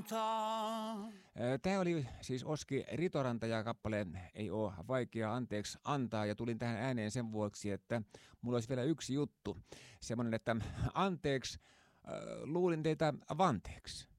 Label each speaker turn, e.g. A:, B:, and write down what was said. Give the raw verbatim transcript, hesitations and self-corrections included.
A: antaa.
B: Tämä oli siis Oski Ritoranta ja kappale Ei oo vaikea anteeksi antaa, ja tulin tähän ääneen sen vuoksi, että mulla olisi vielä yksi juttu. Semmoinen, että anteeksi, äh, luulin teitä vanteeksi.